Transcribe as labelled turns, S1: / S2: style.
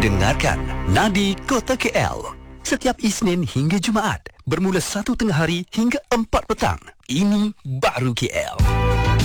S1: Dengarkan Nadi Kota KL setiap Isnin hingga Jumaat bermula 1 tengah hari hingga 4 petang. Ini baru KL.